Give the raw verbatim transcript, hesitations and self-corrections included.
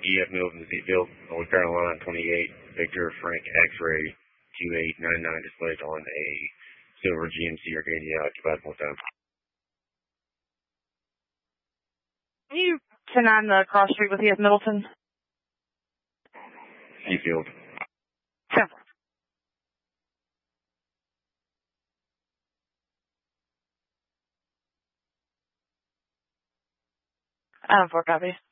E F Milton, Seafield, North Carolina, twenty-eight, Victor Frank X-ray, two eight nine nine displayed on a silver G M C Arcadia, occupied full time. Can you ten nine the cross street with E F Middleton? Seafield. ten four. ten four, copy.